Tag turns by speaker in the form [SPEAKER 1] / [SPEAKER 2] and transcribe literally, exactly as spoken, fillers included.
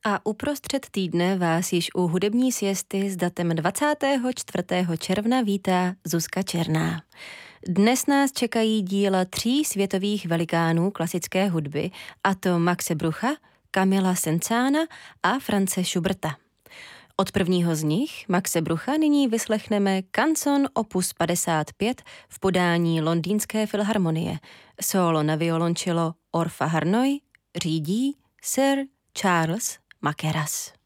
[SPEAKER 1] A uprostřed týdne vás již u hudební siesty s datem dvacátého čtvrtého června vítá Zuzka Černá. Dnes nás čekají díla tří světových velikánů klasické hudby, a to Maxe Brucha, Camilla Saint-Saënsa a Franze Schuberta. Od prvního z nich, Maxe Brucha, nyní vyslechneme Canzone opus padesát pět v podání Londýnské filharmonie. Sólo na violoncello Orpha Harnoy řídí Sir Charles Mackerras.